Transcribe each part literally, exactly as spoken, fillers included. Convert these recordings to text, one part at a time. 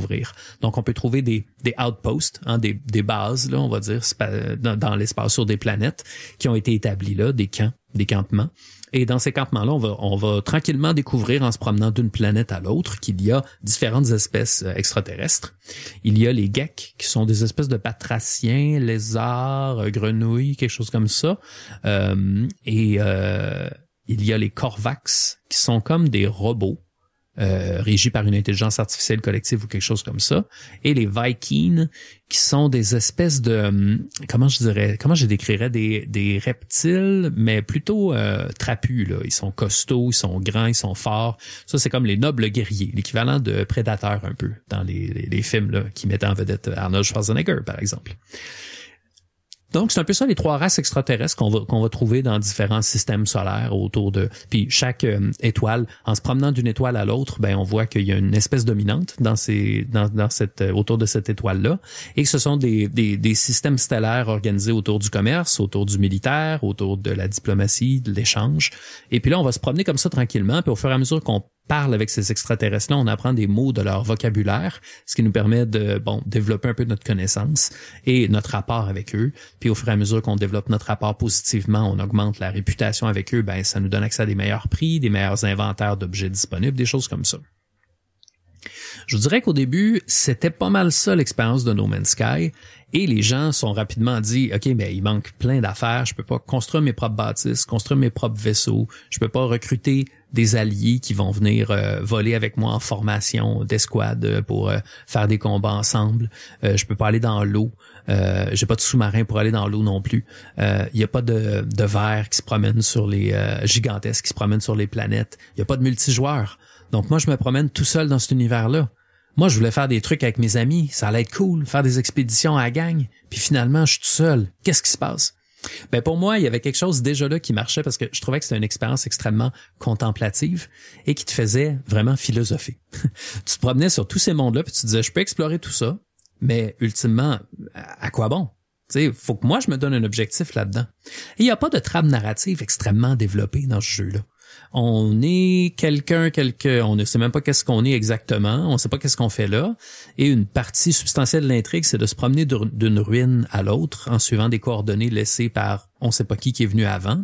découvrir. Donc, on peut trouver des, des outposts, hein, des, des bases, là, on va dire, dans, dans l'espace sur des planètes qui ont été établies là, des camps, des campements. Et dans ces campements-là, on va, on va tranquillement découvrir en se promenant d'une planète à l'autre qu'il y a différentes espèces extraterrestres. Il y a les geeks, qui sont des espèces de batraciens, lézards, grenouilles, quelque chose comme ça. Euh, et euh, il y a les Korvax, qui sont comme des robots. Euh, régis par une intelligence artificielle collective ou quelque chose comme ça, et les Vy'keen, qui sont des espèces de, hum, comment je dirais, comment je décrirais, des, des reptiles, mais plutôt euh, trapus, là. Ils sont costauds, ils sont grands, ils sont forts. Ça, c'est comme les nobles guerriers, l'équivalent de prédateurs un peu, dans les, les, les films là qui mettaient en vedette Arnold Schwarzenegger, par exemple. Donc, c'est un peu ça les trois races extraterrestres qu'on va qu'on va trouver dans différents systèmes solaires autour de... Puis chaque euh, étoile, en se promenant d'une étoile à l'autre, ben on voit qu'il y a une espèce dominante dans ces dans dans cette autour de cette étoile-là, et que ce sont des des des systèmes stellaires organisés autour du commerce, autour du militaire, autour de la diplomatie, de l'échange. Et puis là, on va se promener comme ça tranquillement, puis au fur et à mesure qu'on parle avec ces extraterrestres-là, on apprend des mots de leur vocabulaire, ce qui nous permet de bon développer un peu notre connaissance et notre rapport avec eux. Puis au fur et à mesure qu'on développe notre rapport positivement, on augmente la réputation avec eux, ben ça nous donne accès à des meilleurs prix, des meilleurs inventaires d'objets disponibles, des choses comme ça. Je vous dirais qu'au début, c'était pas mal ça l'expérience de No Man's Sky, et les gens sont rapidement dit, OK, mais il manque plein d'affaires, je peux pas construire mes propres bâtisses, construire mes propres vaisseaux, je peux pas recruter des alliés qui vont venir euh, voler avec moi en formation d'escouade pour euh, faire des combats ensemble, euh, je peux pas aller dans l'eau, euh, j'ai pas de sous-marin pour aller dans l'eau non plus, il euh, y a pas de, de vers qui se promènent sur les euh, gigantesques qui se promènent sur les planètes, il y a pas de multijoueurs. Donc moi, je me promène tout seul dans cet univers-là. Moi, je voulais faire des trucs avec mes amis, ça allait être cool, faire des expéditions à la gang, puis finalement, je suis tout seul. Qu'est-ce qui se passe? Ben pour moi, il y avait quelque chose déjà là qui marchait parce que je trouvais que c'était une expérience extrêmement contemplative et qui te faisait vraiment philosopher. Tu te promenais sur tous ces mondes-là, puis tu te disais, je peux explorer tout ça, mais ultimement, à quoi bon? Tu sais, faut que moi, je me donne un objectif là-dedans. Et il n'y a pas de trame narrative extrêmement développée dans ce jeu-là. On est quelqu'un, quelque, on ne sait même pas qu'est-ce qu'on est exactement, on ne sait pas qu'est-ce qu'on fait là, et une partie substantielle de l'intrigue, c'est de se promener d'une ruine à l'autre en suivant des coordonnées laissées par on ne sait pas qui qui est venu avant,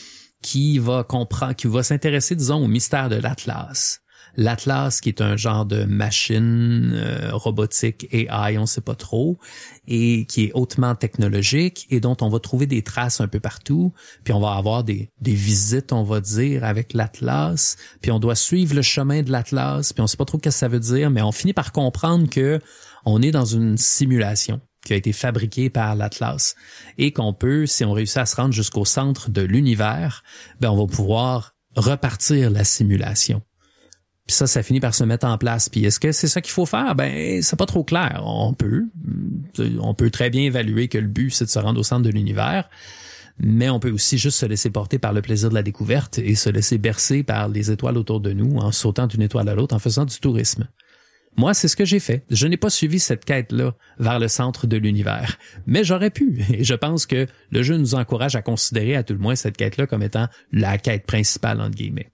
qui va comprendre, qui va s'intéresser, disons, au mystère de l'Atlas. L'Atlas, qui est un genre de machine euh, robotique A I, on ne sait pas trop, et qui est hautement technologique et dont on va trouver des traces un peu partout. Puis on va avoir des, des visites, on va dire, avec l'Atlas. Puis on doit suivre le chemin de l'Atlas. Puis on ne sait pas trop ce que ça veut dire, mais on finit par comprendre que on est dans une simulation qui a été fabriquée par l'Atlas et qu'on peut, si on réussit à se rendre jusqu'au centre de l'univers, ben on va pouvoir repartir la simulation. Puis ça, ça finit par se mettre en place. Puis est-ce que c'est ça qu'il faut faire? Ben, c'est pas trop clair. On peut. On peut très bien évaluer que le but, c'est de se rendre au centre de l'univers. Mais on peut aussi juste se laisser porter par le plaisir de la découverte et se laisser bercer par les étoiles autour de nous en sautant d'une étoile à l'autre, en faisant du tourisme. Moi, c'est ce que j'ai fait. Je n'ai pas suivi cette quête-là vers le centre de l'univers. Mais j'aurais pu. Et je pense que le jeu nous encourage à considérer à tout le moins cette quête-là comme étant la quête principale, entre guillemets.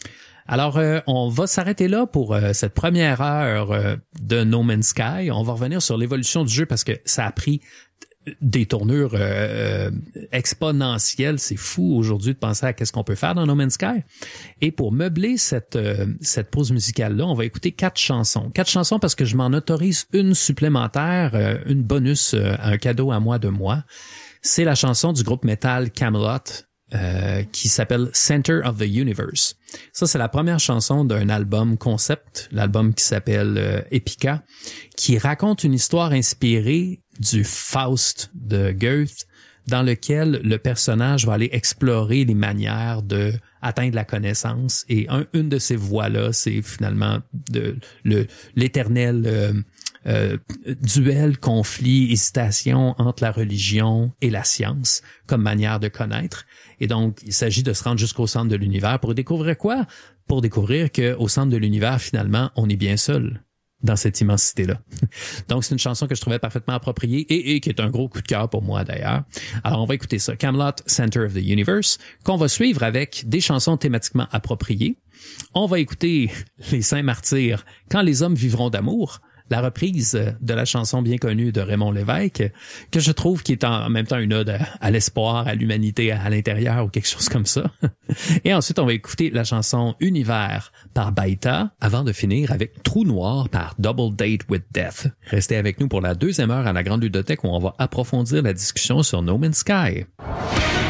Alors, euh, on va s'arrêter là pour euh, cette première heure euh, de No Man's Sky. On va revenir sur l'évolution du jeu parce que ça a pris des tournures euh, exponentielles. C'est fou aujourd'hui de penser à qu'est-ce qu'on peut faire dans No Man's Sky. Et pour meubler cette euh, cette pause musicale-là, on va écouter quatre chansons. Quatre chansons parce que je m'en autorise une supplémentaire, euh, une bonus, euh, un cadeau à moi de moi. C'est la chanson du groupe métal Kamelot, Euh, qui s'appelle Center of the Universe. Ça, c'est la première chanson d'un album concept, l'album qui s'appelle euh, Epica, qui raconte une histoire inspirée du Faust de Goethe, dans lequel le personnage va aller explorer les manières de atteindre la connaissance. Et un, une de ces voies-là, c'est finalement de, le, l'éternel euh, Euh, duel, conflit, hésitation entre la religion et la science comme manière de connaître. Et donc, il s'agit de se rendre jusqu'au centre de l'univers pour découvrir quoi? Pour découvrir qu'au centre de l'univers, finalement, on est bien seul dans cette immensité-là. Donc, c'est une chanson que je trouvais parfaitement appropriée et, et qui est un gros coup de cœur pour moi, d'ailleurs. Alors, on va écouter ça. Kamelot, Center of the Universe, qu'on va suivre avec des chansons thématiquement appropriées. On va écouter Les Saints Martyrs, Quand les hommes vivront d'amour, la reprise de la chanson bien connue de Raymond Lévesque, que je trouve qui est en même temps une ode à, à l'espoir, à l'humanité à, à l'intérieur ou quelque chose comme ça. Et ensuite, on va écouter la chanson Univers par Baïta, avant de finir avec Trou Noir par Double Date with Death. Restez avec nous pour la deuxième heure à la Grande Ludothèque où on va approfondir la discussion sur No Man's Sky.